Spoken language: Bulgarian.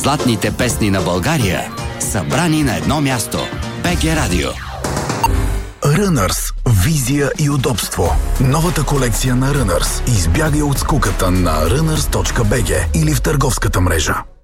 Златните песни на България, събрани на едно място. БГ Радио. Runners. Визия и удобство. Новата колекция на Runners. Избягай от скуката на runners.bg или в търговската мрежа.